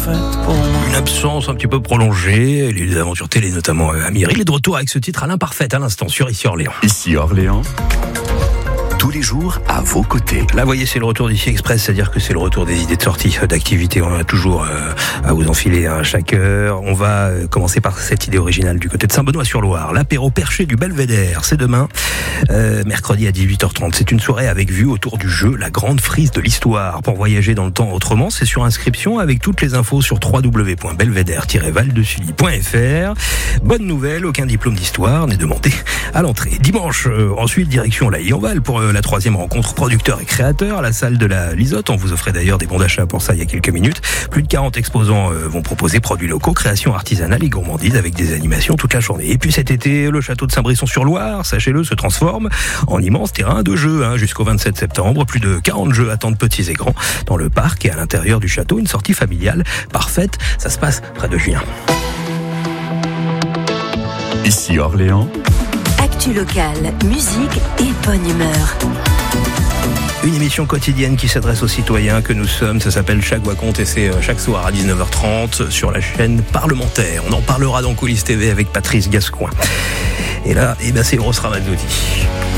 faite pour moi. Une absence un petit peu prolongée, les aventures télé notamment Amir. Il est de retour avec ce titre à l'imparfaite à l'instant sur Ici Orléans. Ici Orléans, tous les jours à vos côtés. Là, vous voyez, c'est le retour d'Ici Express, c'est-à-dire que c'est le retour des idées de sortie, d'activités. On a toujours à vous enfiler à chaque heure. On va commencer par cette idée originale du côté de Saint-Benoît-sur-Loire. L'apéro perché du Belvédère, c'est demain, mercredi à 18h30. C'est une soirée avec vue autour du jeu La Grande Frise de l'Histoire. Pour voyager dans le temps autrement, c'est sur inscription avec toutes les infos sur www.belvédère-valdesully.fr. Bonne nouvelle, aucun diplôme d'histoire n'est demandé à l'entrée. Dimanche, ensuite, direction la Yonval pour la troisième rencontre producteurs et créateurs à la salle de la Lisotte. On vous offrait d'ailleurs des bons d'achat pour ça il y a quelques minutes. Plus de 40 exposants vont proposer produits locaux, créations artisanales et gourmandises avec des animations toute la journée. Et puis cet été, le château de Saint-Brisson-sur-Loire, sachez-le, se transforme en immense terrain de jeu jusqu'au 27 septembre. Plus de 40 jeux attendent petits et grands dans le parc et à l'intérieur du château. Une sortie familiale parfaite. Ça se passe près de juin. Ici Orléans, Actu locale, musique et bonne humeur. Une émission quotidienne qui s'adresse aux citoyens que nous sommes. Ça s'appelle Chaque Voix Compte et c'est chaque soir à 19h30 sur la chaîne parlementaire. On en parlera dans Coulisses TV avec Patrice Gascoigne. Et là, c'est Grosse Ramazzotti.